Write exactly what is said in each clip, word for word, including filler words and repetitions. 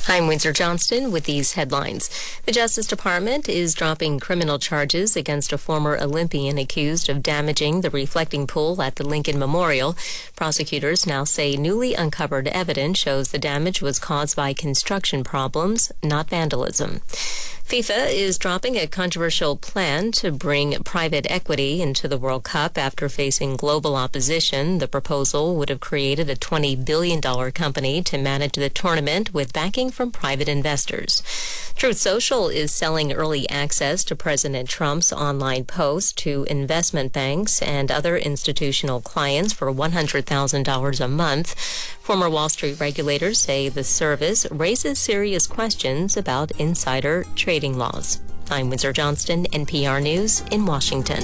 I'm Windsor Johnston with these headlines. The Justice Department is dropping criminal charges against a former Olympian accused of damaging the reflecting pool at the Lincoln Memorial. Prosecutors now say newly uncovered evidence shows the damage was caused by construction problems, not vandalism. FIFA is dropping a controversial plan to bring private equity into the World Cup after facing global opposition. The proposal would have created a twenty billion dollars company to manage the tournament with backing from private investors. Truth Social is selling early access to President Trump's online posts to investment banks and other institutional clients for one hundred thousand dollars a month. Former Wall Street regulators say the service raises serious questions about insider trading laws. I'm Windsor Johnston, N P R News in Washington.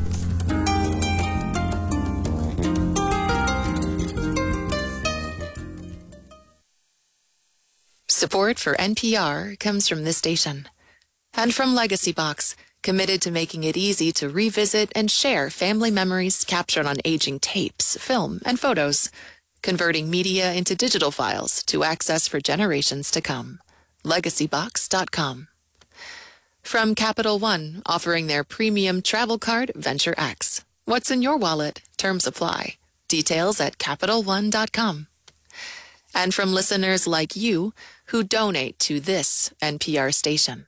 Support for N P R comes from this station and from Legacy Box, committed to making it easy to revisit and share family memories captured on aging tapes, film, and photos, converting media into digital files to access for generations to come. legacy box dot com. From Capital One, offering their premium travel card, Venture X. What's in your wallet? Terms apply. Details at capital one dot com. And from listeners like you who donate to this N P R station.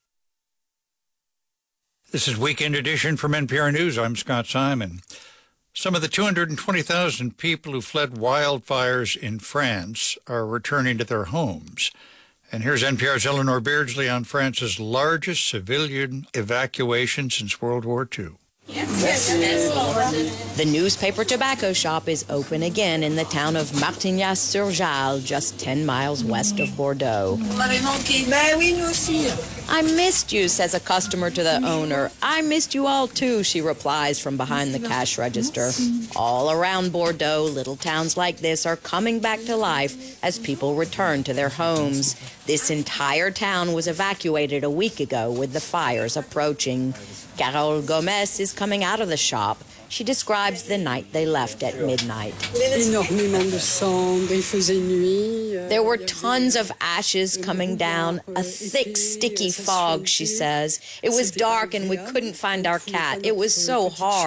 This is Weekend Edition from N P R News. I'm Scott Simon. Some of the two hundred twenty thousand people who fled wildfires in France are returning to their homes. And here's N P R's Eleanor Beardsley on France's largest civilian evacuation since World War Two. Yes, yes. The newspaper tobacco shop is open again in the town of Martignac-sur-Jalles, just ten miles west of Bordeaux. I missed you, says a customer to the owner. I missed you all too, she replies from behind the cash register. All around Bordeaux, little towns like this are coming back to life as people return to their homes. This entire town was evacuated a week ago with the fires approaching. Carole Gomez is coming out of the shop. She describes the night they left at midnight. There were tons of ashes coming down, a thick, sticky fog, she says. It was dark and we couldn't find our cat. It was so hard.